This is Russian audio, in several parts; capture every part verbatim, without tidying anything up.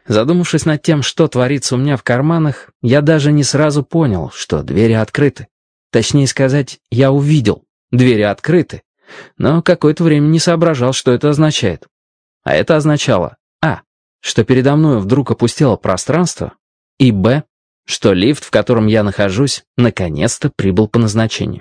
Задумавшись над тем, что творится у меня в карманах, я даже не сразу понял, что двери открыты. Точнее сказать, я увидел, двери открыты, но какое-то время не соображал, что это означает. А это означало а. что передо мной вдруг опустело пространство, и б. что лифт, в котором я нахожусь, наконец-то прибыл по назначению.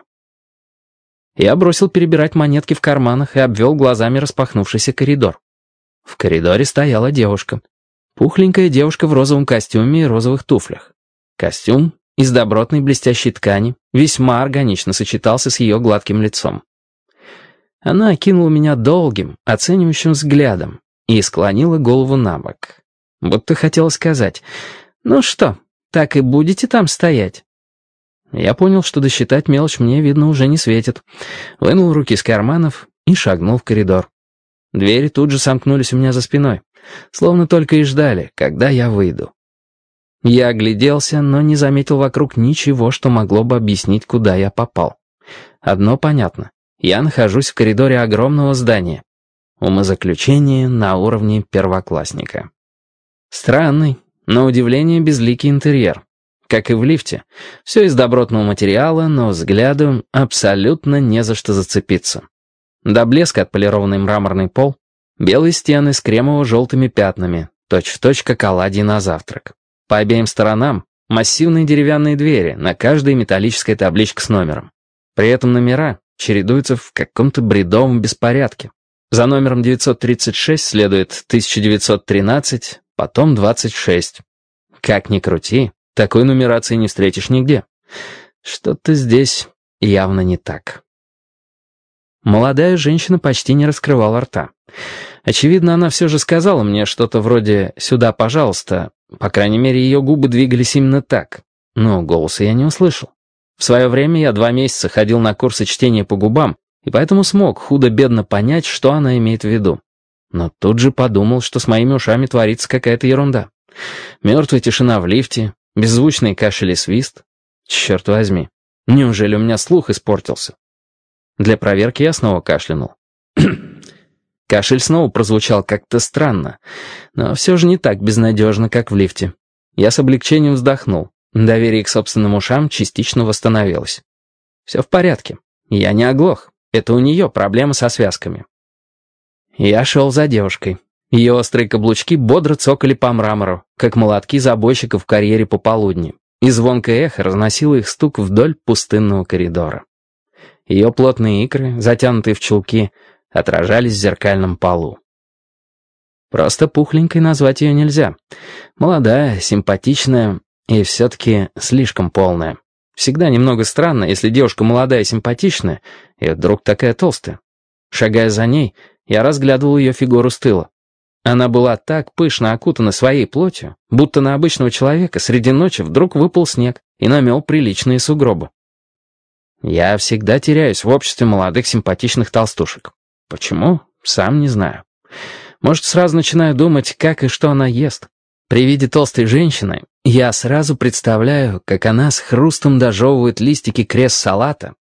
Я бросил перебирать монетки в карманах и обвел глазами распахнувшийся коридор. В коридоре стояла девушка. Пухленькая девушка в розовом костюме и розовых туфлях. Костюм из добротной блестящей ткани весьма органично сочетался с ее гладким лицом. Она окинула меня долгим, оценивающим взглядом и склонила голову на бок. Будто хотела сказать: «Ну что, так и будете там стоять?» Я понял, что досчитать мелочь мне, видно, уже не светит. Вынул руки из карманов и шагнул в коридор. Двери тут же сомкнулись у меня за спиной, словно только и ждали, когда я выйду. Я огляделся, но не заметил вокруг ничего, что могло бы объяснить, куда я попал. Одно понятно. Я нахожусь в коридоре огромного здания. Умозаключение на уровне первоклассника. Странный, на удивление безликий интерьер. Как и в лифте. Все из добротного материала, но взгляду абсолютно не за что зацепиться. До блеска отполированный мраморный пол, белые стены с кремово-желтыми пятнами, точь-в-точь как оладьи на завтрак. По обеим сторонам массивные деревянные двери, на каждой металлическая табличка с номером. При этом номера чередуются в каком-то бредовом беспорядке. За номером девятьсот тридцать шесть следует тысяча девятьсот тринадцать, потом двадцать шесть. Как ни крути, такой нумерации не встретишь нигде. Что-то здесь явно не так. Молодая женщина почти не раскрывала рта. Очевидно, она все же сказала мне что-то вроде «сюда, пожалуйста». По крайней мере, ее губы двигались именно так. Но голоса я не услышал. В свое время я два месяца ходил на курсы чтения по губам, и поэтому смог худо-бедно понять, что она имеет в виду. Но тут же подумал, что с моими ушами творится какая-то ерунда. Мертвая тишина в лифте, беззвучный кашель и свист. Черт возьми, неужели у меня слух испортился? Для проверки я снова кашлянул. Кашель снова прозвучал как-то странно, но все же не так безнадежно, как в лифте. Я с облегчением вздохнул. Доверие к собственным ушам частично восстановилось. Все в порядке. Я не оглох. Это у нее проблемы со связками. Я шел за девушкой. Ее острые каблучки бодро цокали по мрамору, как молотки забойщиков в карьере пополудни, и звонкое эхо разносило их стук вдоль пустынного коридора. Ее плотные икры, затянутые в чулки, отражались в зеркальном полу. Просто пухленькой назвать ее нельзя. Молодая, симпатичная и все-таки слишком полная. Всегда немного странно, если девушка молодая и симпатичная, и вдруг такая толстая. Шагая за ней, я разглядывал ее фигуру с тыла. Она была так пышно окутана своей плотью, будто на обычного человека среди ночи вдруг выпал снег и намел приличные сугробы. Я всегда теряюсь в обществе молодых симпатичных толстушек. Почему? Сам не знаю. Может, сразу начинаю думать, как и что она ест. При виде толстой женщины я сразу представляю, как она с хрустом дожевывает листики крест-салата